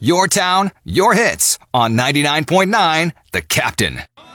Your town, your hits on 99.9 The Captain.